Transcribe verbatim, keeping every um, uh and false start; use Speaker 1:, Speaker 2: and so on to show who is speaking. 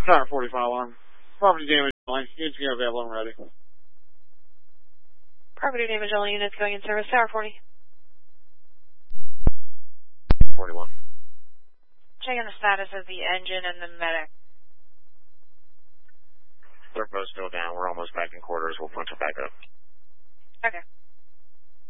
Speaker 1: Tower forty-five alarm. Property damage line. Units are available and ready.
Speaker 2: Property damage, all units going in service. Tower forty.
Speaker 3: forty-one.
Speaker 2: Checking the status of the engine and the medic.
Speaker 3: They're both still down. We're almost back in quarters. We'll punch it back up.
Speaker 2: Okay.